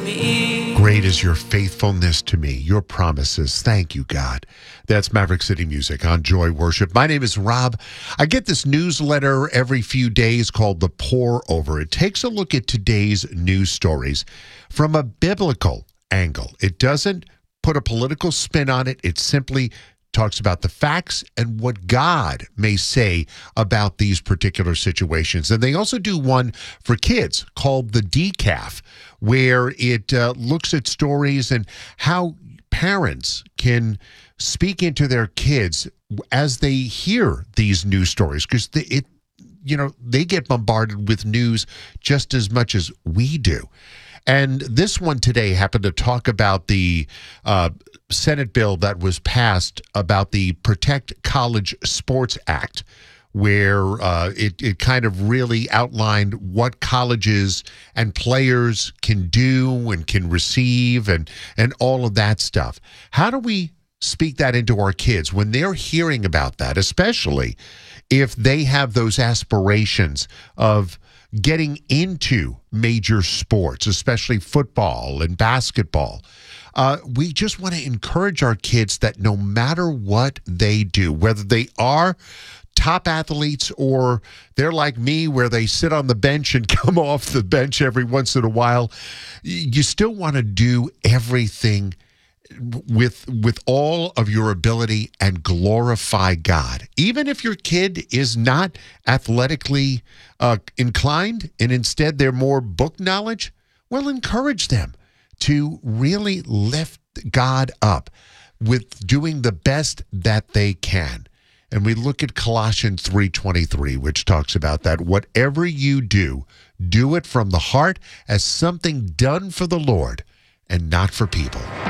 Great is your faithfulness to me, your promises. Thank you, God. That's Maverick City Music on Joy Worship. My name is Rob. I get this newsletter every few days called The Pour Over. It takes a look at today's news stories from a biblical angle. It doesn't put a political spin on it. It simply talks about the facts and what God may say about these particular situations. And they also do one for kids called the Decaf, where it looks at stories and how parents can speak into their kids as they hear these news stories, because they get bombarded with news just as much as we do. And this one today happened to talk about the Senate bill that was passed about the Protect College Sports Act, where it kind of really outlined what colleges and players can do and can receive and all of that stuff. How do we speak that into our kids when they're hearing about that, especially if they have those aspirations of getting into major sports, especially football and basketball? We just want to encourage our kids that no matter what they do, whether they are top athletes or they're like me where they sit on the bench and come off the bench every once in a while, you still want to do everything with all of your ability and glorify God. Even if your kid is not athletically inclined and instead they're more book knowledge, well, encourage them to really lift God up with doing the best that they can. And we look at Colossians 3:23, which talks about that. Whatever you do, do it from the heart as something done for the Lord and not for people.